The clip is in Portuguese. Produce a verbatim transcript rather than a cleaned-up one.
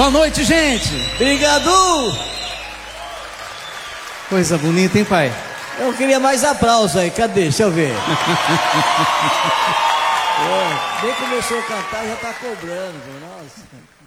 Boa noite, gente. Obrigado. Coisa bonita, hein, pai? Eu queria mais aplausos aí. Cadê? Deixa eu ver. É, nem começou a cantar, já tá cobrando. Nossa.